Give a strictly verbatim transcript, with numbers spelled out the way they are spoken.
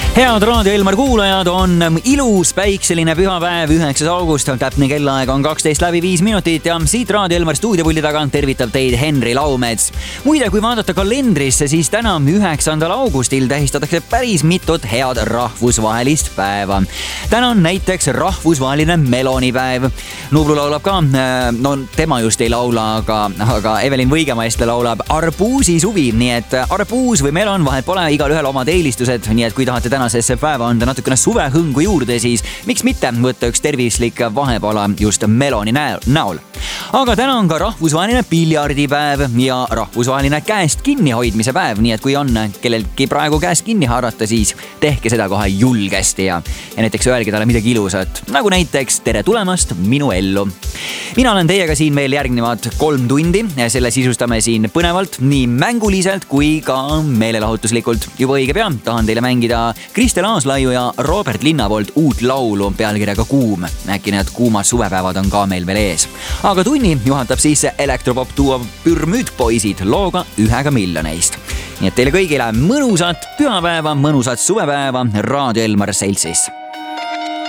Head Raadio Elmar kuulajad, on ilus päikseline pühapäev, üheksas august, täpne kellaaeg on kaksteist läbi viis minutit ja siit Raadio Elmar stuudiopuldi tagant tervitab teid Henri Laumets. Muide, kui vaadata kalendrisse, siis täna üheksandal augustil tähistatakse päris mitut head rahvusvahelist päeva. Täna on näiteks rahvusvaheline melonipäev. Nublu laulab ka, no tema just ei laula, aga, aga Evelin Võigemaiste laulab arbuusi suvi, nii et arbuus või melon, vahet pole, igal ühel omad eelistused, nii et kui tahate tänasesse päeva anda natukene suvehõngu juurde, siis miks mitte võtta üks tervislik vahepala just meloni näol. Aga täna on ka rahvusvaheline piljardipäev ja rahvusvaheline käest kinnihoidmise päev, nii et kui on kellelgi praegu käest kinni haarata, siis tehke seda kohe julgesti ja, ja näiteks öelge talle midagi ilusat, nagu näiteks tere tulemast minu ellu. Mina olen teiega siin veel järgnevad kolm tundi ja selle sisustame siin põnevalt nii mänguliselt kui ka meelelahutuslikult. Juba õige pea tahan teile mängida Kristel Aaslaiu ja Robert Linna poolt uut laulu pealkirjaga Kuum. Äkki need kuumad suvepäevad on ka meil veel ees. Aga tunni juhatab siis elektropop duo Pürmüüdpoisid looga Ühega miljoneist. Nii et teile kõigile mõnusat pühapäeva, mõnusat suvepäeva Raadio Elmar seltsis.